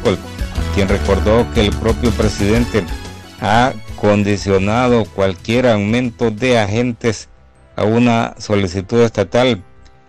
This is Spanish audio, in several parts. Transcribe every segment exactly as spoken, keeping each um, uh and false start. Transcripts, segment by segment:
Hochul, quien recordó que el propio presidente ha condicionado cualquier aumento de agentes a una solicitud estatal.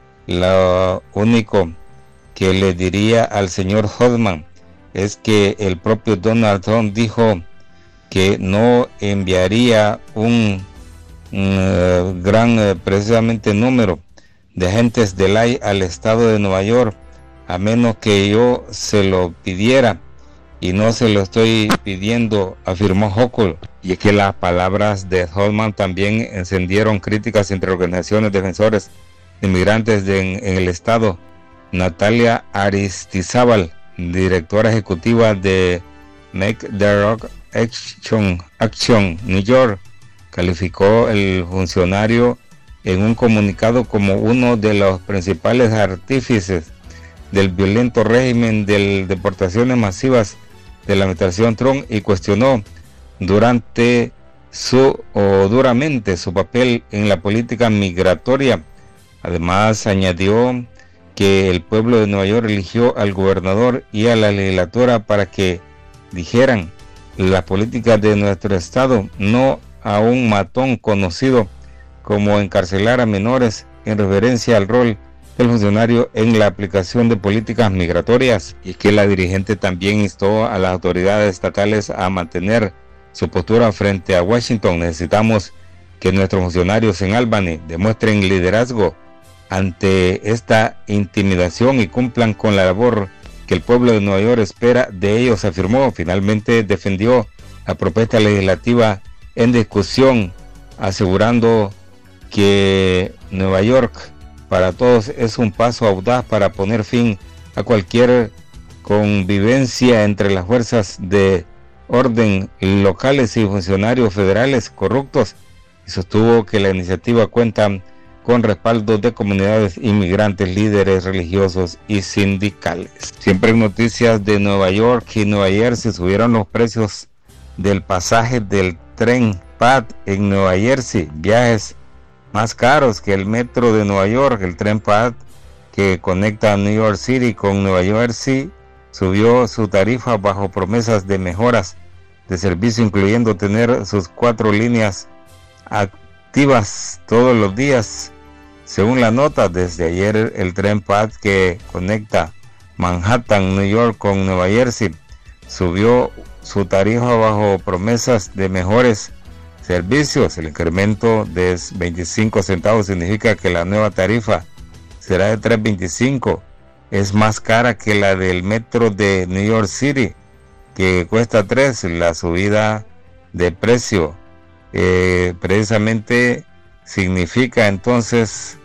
Lo único que le diría al señor Hodgman es que el propio Donald Trump dijo que no enviaría un, un uh, gran uh, precisamente número de agentes del I al estado de Nueva York, a menos que yo se lo pidiera, y no se lo estoy pidiendo, afirmó Hochul. Y es que las palabras de Hodgman también encendieron críticas entre organizaciones defensores de inmigrantes de, en, en el estado. Natalia Aristizábal, directora ejecutiva de Make the Rock Action, Action New York, calificó el funcionario en un comunicado como uno de los principales artífices del violento régimen de deportaciones masivas de la administración Trump, y cuestionó durante su o duramente su papel en la política migratoria. Además, añadió que el pueblo de Nueva York eligió al gobernador y a la legislatura para que dijeran la política de nuestro estado, no a un matón conocido como encarcelar a menores, en referencia al rol del funcionario en la aplicación de políticas migratorias. Y es que la dirigente también instó a las autoridades estatales a mantener su postura frente a Washington. Necesitamos que nuestros funcionarios en Albany demuestren liderazgo ante esta intimidación y cumplan con la labor que el pueblo de Nueva York espera de ellos, afirmó. Finalmente defendió la propuesta legislativa en discusión, asegurando que Nueva York para todos es un paso audaz para poner fin a cualquier convivencia entre las fuerzas de orden locales y funcionarios federales corruptos, y sostuvo que la iniciativa cuenta con respaldo de comunidades inmigrantes, líderes religiosos y sindicales. Siempre en noticias de Nueva York y Nueva Jersey, subieron los precios del pasaje del tren P A D en Nueva Jersey, viajes más caros que el metro de Nueva York. El tren P A D, que conecta a New York City con Nueva Jersey, subió su tarifa bajo promesas de mejoras de servicio, incluyendo tener sus cuatro líneas activas todos los días. Según la nota, desde ayer el tren P A D, que conecta Manhattan, New York con Nueva Jersey, subió su tarifa bajo promesas de mejores servicios. El incremento de veinticinco centavos significa que la nueva tarifa será de tres veinticinco. Es más cara que la del metro de New York City, que cuesta tres. La subida de precio eh, precisamente significa entonces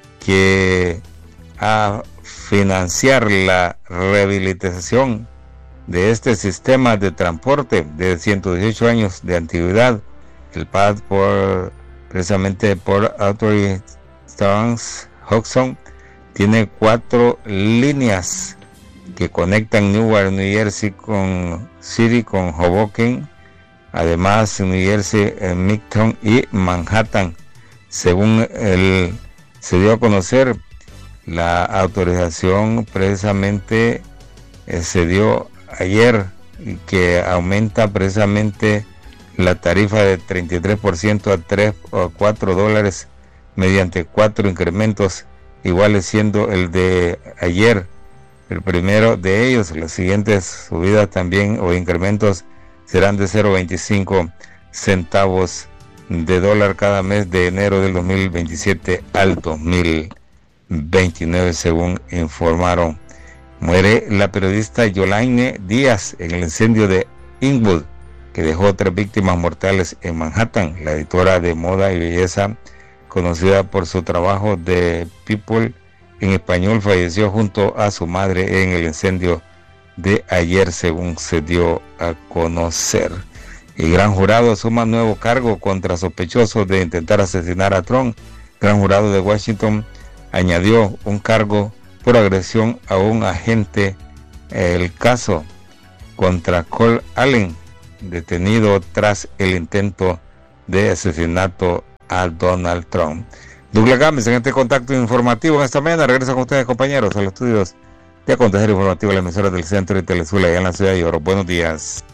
que a financiar la rehabilitación de este sistema de transporte de ciento dieciocho años de antigüedad. El P A D, por precisamente por Authority Stars Hudson, tiene cuatro líneas que conectan Newark, New Jersey con City, con Hoboken, además New Jersey, en Midtown y Manhattan. Según el se dio a conocer, la autorización precisamente eh, se dio ayer, y que aumenta precisamente la tarifa de treinta y tres por ciento a tres o cuatro dólares mediante cuatro incrementos iguales, siendo el de ayer el primero de ellos. Las siguientes subidas también o incrementos serán de cero punto veinticinco centavos de dólar cada mes de enero del dos mil veintisiete al dos mil veintinueve, según informaron. Muere la periodista Yolaine Díaz en el incendio de Inwood, que dejó tres víctimas mortales en Manhattan. La editora de moda y belleza, conocida por su trabajo de People en español, falleció junto a su madre en el incendio de ayer, según se dio a conocer. El gran jurado suma nuevo cargo contra sospechosos de intentar asesinar a Trump. El gran jurado de Washington añadió un cargo por agresión a un agente. El caso contra Cole Allen, detenido tras el intento de asesinato a Donald Trump. Douglas Gámez en este contacto informativo en esta mañana. Regresa con ustedes, compañeros, a los estudios de acontecer informativo a la emisora del Centro y Telesur allá en la ciudad de Oro. Buenos días.